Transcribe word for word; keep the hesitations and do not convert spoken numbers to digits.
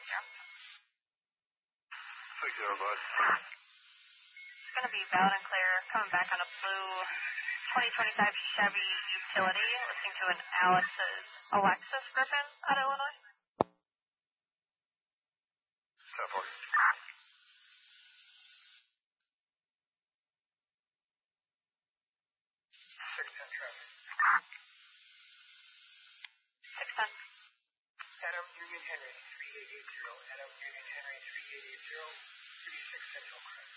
zero. six zero, bud. It's going to be valid and clear. Coming back on a blue twenty twenty-five Chevy Utility, listening to an Alex's Alexis Griffin out of Illinois. ten four. six ten traffic. six ten. Adam Union Henry, three eight eight zero. Adam Union Henry, three eight eight zero. thirty-six Central Crest.